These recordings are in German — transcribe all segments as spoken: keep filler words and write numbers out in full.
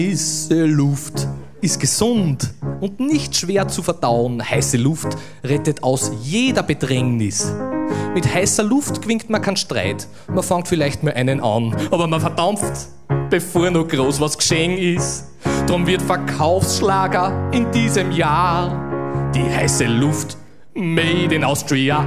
Heiße Luft ist gesund und nicht schwer zu verdauen. Heiße Luft rettet aus jeder Bedrängnis. Mit heißer Luft gewinnt man keinen Streit. Man fängt vielleicht mal einen an, aber man verdampft, bevor noch groß was geschehen ist. Drum wird Verkaufsschlager in diesem Jahr die heiße Luft made in Austria.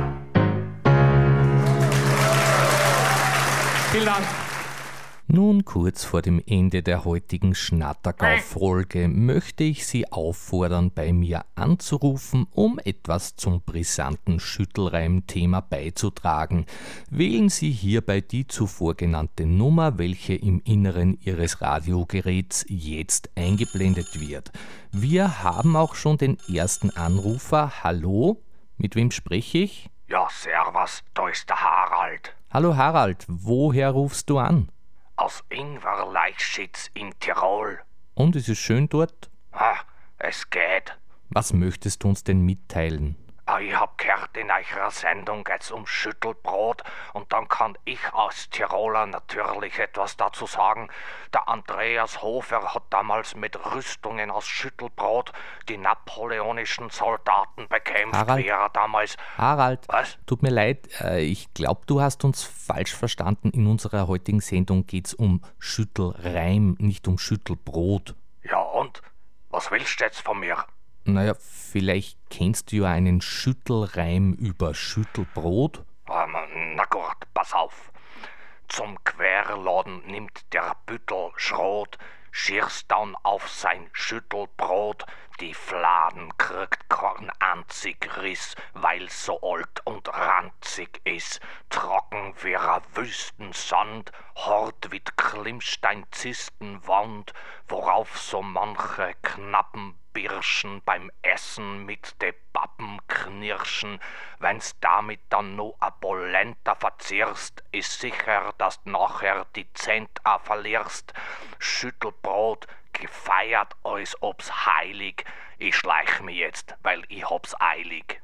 Vielen Dank. Nun kurz vor dem Ende der heutigen Schnattergau-Folge möchte ich Sie auffordern, bei mir anzurufen, um etwas zum brisanten Schüttelreim-Thema beizutragen. Wählen Sie hierbei die zuvor genannte Nummer, welche im Inneren Ihres Radiogeräts jetzt eingeblendet wird. Wir haben auch schon den ersten Anrufer. Hallo, mit wem spreche ich? Ja, servus, da ist der Harald. Hallo Harald, woher rufst du an? Aus Ingwerleichschitz in Tirol. Und ist es schön dort? Ah, es geht. Was möchtest du uns denn mitteilen? Ah, ich hab gehört, in eurer Sendung geht's um Schüttelbrot und dann kann ich als Tiroler natürlich etwas dazu sagen. Der Andreas Hofer hat damals mit Rüstungen aus Schüttelbrot die napoleonischen Soldaten bekämpft, Harald, wie er damals... Harald, Was? tut mir leid, äh, ich glaube, du hast uns falsch verstanden. In unserer heutigen Sendung geht's um Schüttelreim, nicht um Schüttelbrot. Ja und? Was willst du jetzt von mir? Naja, vielleicht kennst du ja einen Schüttelreim über Schüttelbrot? Ähm, na gut, pass auf. Zum Querladen nimmt der Büttel Schrot, schierst dann auf sein Schüttelbrot, die Fladen kriegt kein einzig Riss, weil's so alt und ranzig is, trocken wie a Wüstensand, hart wie Klimmstein-Zistenwand, worauf so manche knappen Birschen beim Essen mit de Pappen knirschen. Wenn's damit dann no a Polenta verzehrst, is sicher, dass d nachher die Cent a verlierst. Schüttelbrot, gefeiert, als ob's heilig. Ich schleich mich jetzt, weil ich hab's eilig.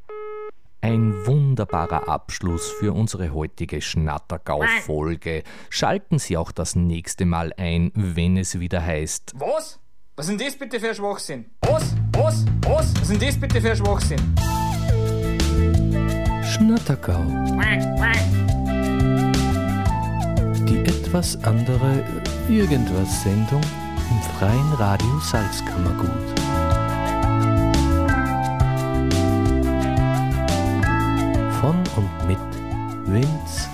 Ein wunderbarer Abschluss für unsere heutige Schnattergau-Folge. Schalten Sie auch das nächste Mal ein, wenn es wieder heißt... Was? Was ist denn das bitte für ein Schwachsinn? Was? Was? Was? Was ist denn das bitte für ein Schwachsinn? Schnattergau. Die etwas andere Irgendwas-Sendung im Freien Radio Salzkammergut. Von und mit Vince